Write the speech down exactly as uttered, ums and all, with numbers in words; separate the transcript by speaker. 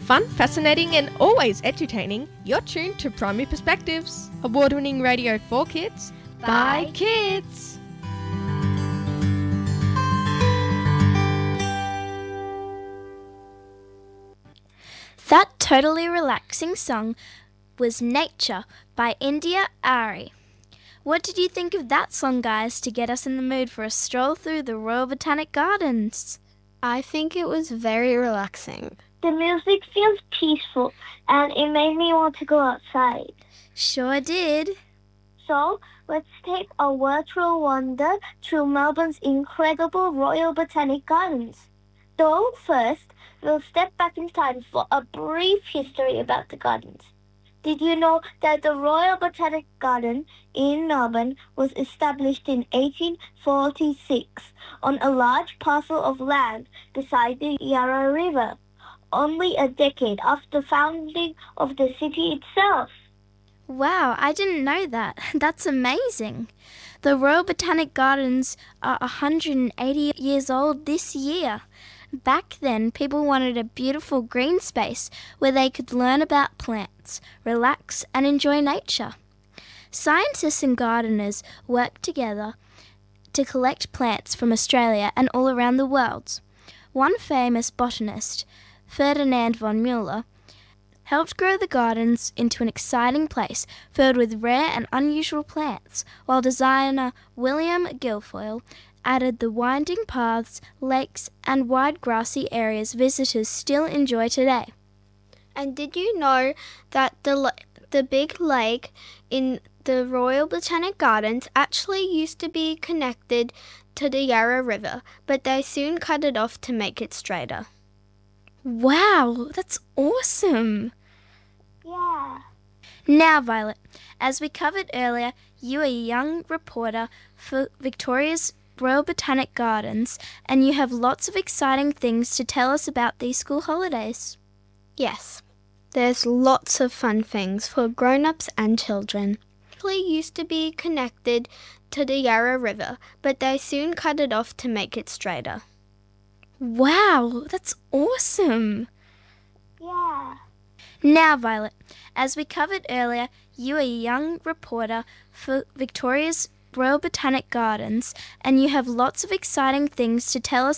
Speaker 1: Fun, fascinating and always entertaining, you're tuned to Primary Perspectives. Award-winning radio for kids, by kids.
Speaker 2: That totally relaxing song was Nature by India Ari. What did you think of that song, guys, to get us in the mood for a stroll through the Royal Botanic Gardens?
Speaker 3: I think it was very relaxing.
Speaker 4: The music feels peaceful and it made me want to go outside.
Speaker 2: Sure did.
Speaker 4: So, let's take a virtual wander through Melbourne's incredible Royal Botanic Gardens. Though first, we'll step back in time for a brief history about the gardens. Did you know that the Royal Botanic Garden in Melbourne was established in eighteen forty-six on a large parcel of land beside the Yarra River, only a decade after the founding of the city itself?
Speaker 2: Wow, I didn't know that. That's amazing. The Royal Botanic Gardens are one hundred eighty years old this year. Back then, people wanted a beautiful green space where they could learn about plants, relax, and enjoy nature. Scientists and gardeners worked together to collect plants from Australia and all around the world. One famous botanist, Ferdinand von Mueller, helped grow the gardens into an exciting place filled with rare and unusual plants, while designer William Guilfoyle added the winding paths, lakes, and wide grassy areas visitors still enjoy today.
Speaker 3: And did you know that the the big lake in the Royal Botanic Gardens actually used to be connected to the Yarra River, but they soon cut it off to make it straighter?
Speaker 2: Wow, that's awesome!
Speaker 4: Yeah.
Speaker 2: Now, Violet, as we covered earlier, you are a young reporter for Victoria's Royal Botanic Gardens, and you have lots of exciting things to tell us about these school holidays.
Speaker 3: Yes, there's lots of fun things for grown-ups and children. It actually used to be connected to the Yarra River, but they soon cut it off to make it straighter.
Speaker 2: Wow, that's awesome!
Speaker 4: Yeah.
Speaker 2: Now, Violet, as we covered earlier, you are a young reporter for Victoria's Royal Botanic Gardens, and you have lots of exciting things to tell us